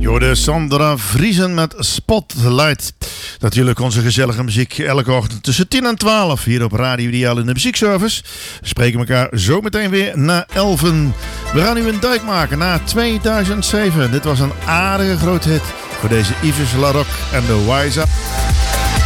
hoorde Sandra Vriesen met Spotlight. Natuurlijk onze gezellige muziek elke ochtend tussen 10 en 12 hier op Radio Ideaal in de muziekservice. We spreken elkaar zo meteen weer na 11. We gaan nu een duik maken naar 2007. Dit was een aardige groot hit voor deze Yves Laroque en de Wise Up.